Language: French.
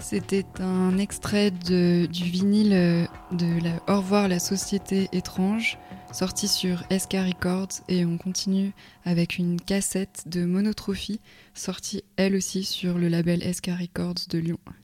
C'était un extrait du vinyle de Au revoir la société étrange, sorti sur SK Records, et on continue avec une cassette de Monotrophie, sortie elle aussi sur le label SK Records de Lyon.